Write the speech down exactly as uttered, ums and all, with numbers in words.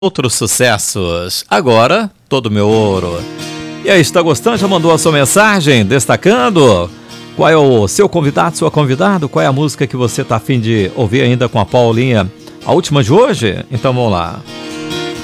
Outros sucessos. Agora, todo meu ouro. E aí, está gostando? Já mandou a sua mensagem destacando? Qual é o seu convidado, sua convidada? Qual é a música que você está a fim de ouvir ainda com a Paulinha? A última de hoje? Então vamos lá.